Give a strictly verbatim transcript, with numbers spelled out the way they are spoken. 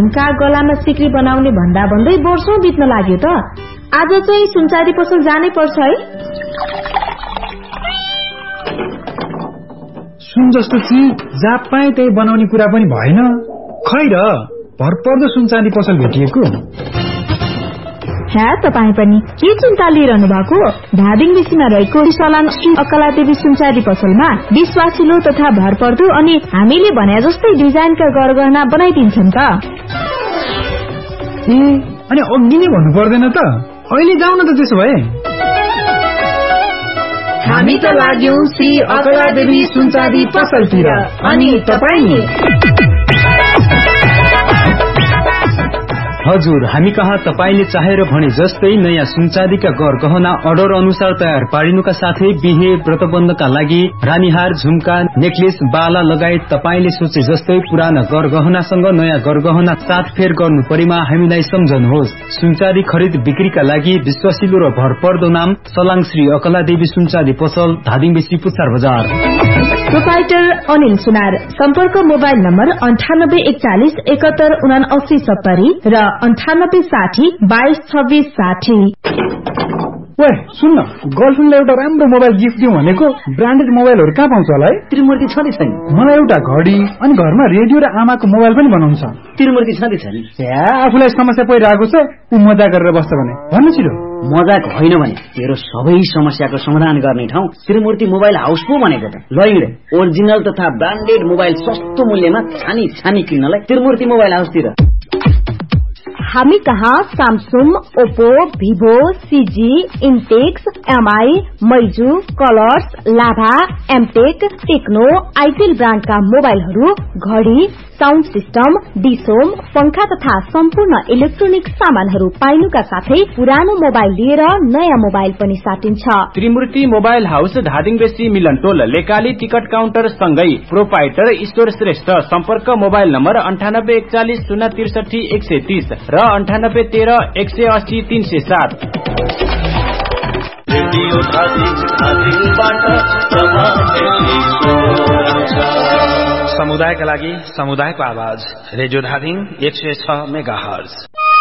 झुम्का गलामा सिक्री बनाउने भन्दा भन्दै वर्षौं बित्न लाग्यो त। आज चाहिँ सुनचाँदी पसल जानै पर्छ है। सुन जस्तो चिज जहाँ पाए त्यही बनाउने कुरा पनि भएन। खै र भरपर्दो सुनचाँदी पसल भेटिएको। ह्या तपाई पनि के चिन्ता लिइरहनु भएको? धादिङ बेसीमा रहेको सलाम श्री अकलादेवी सुनचाँदी पसलमा विश्वासिलो तथा भरपर्दो अनि हामीले भने जस्तै डिजाइनका गरगहना बनाइदिन्छन् त। ए अनि अघि नै भन्नु पर्दैन त? अहिले जाउँ न त त्यसो भए। हामी त लाग्यौं श्री अकलादेवी सुनचाँदी पसलतिर अनि तपाई हजुर, हामी कहाँ तपाईले चाहेर भने जस्तै नयाँ सुनचाँदीका गरगहना अर्डर अनुसार तयार पारिनुका साथै बिहे व्रतबन्धका लागि रानीहार, झुम्का, नेकलेस, बाला लगायत तपाईले सोचे जस्तै पुराना गरगहनासँग नयाँ गरगहना साथफेर गर्नु परेमा हामीलाई सम्झनुहोस्। सुनचाँदी खरिद बिक्रीका लागि विश्वासिलो र भरपर्दो नाम सलाङ श्री अकलादेवी सुनचाँदी पसल, धादिङ बेसी, पुच्छार बजार। प्रोपाइटर अनिल सुनार। सम्पर्क मोबाइल नम्बर अन्ठानब्बे एकचालिस एकहत्तर उनासी सत्तरी र अन्ठानब्बे साठी बाइस छब्बीस साठी। ओए सुन्न, गर्लफ्रेन्डलाई एउटा राम्रो मोबाइल गिफ्ट दिउँ भनेको। ब्रान्डेड मोबाइलहरू कहाँ पाउँछ होला है? त्रिमूर्ति छ नि छैन? मलाई एउटा घडी अनि घरमा रेडियो र आमाको मोबाइल पनि बनाउनु छ। त्रिमूर्ति छ नि छैन? या आफूलाई समस्या परिरहेको छ, ऊ मजा गरेर बस्छ भने भन्नु छिटो। मजाक होइन भने तेरो सबै समस्याको समाधान गर्ने ठाउँ त्रिमूर्ति मोबाइल हाउस पो भनेको त। ल हिँड, ओरिजिनल तथा ब्रान्डेड मोबाइल सस्तो मूल्यमा छानी छानी किन्नलाई त्रिमूर्ति मोबाइल हाउसतिर। हामी कहाँ Samsung, Oppo, Vivo, CG, इन्टेक्स, MI, मैजू, colours, लाभा, एमटेक, टेक्नो, आइटेल ब्रान्डका मोबाइलहरू, घडी, साउन्ड सिस्टम, डिसोम, पंखा तथा सम्पूर्ण इलेक्ट्रोनिक सामानहरू पाइनुका साथै पुरानो मोबाइल लिएर नयाँ मोबाइल पनि साटिन्छ। त्रिमूर्ति मोबाइल हाउस, धादिङ बेसी, मिलन टोल, लेकाली टिकट काउन्टर सँगै प्रोपाइटर ईश्वर श्रेष्ठ। सम्पर्क मोबाइल नम्बर अन्ठानब्बे एकचालिस शून्य त्रिसठी एक सय तीस र अन्ठानब्बे तेह्र एक सय अस्सी तीन सय सात। समुदायका लागि समुदायको आवाज, रेडियो धादिङ एक सय छ मेगा हर्ज।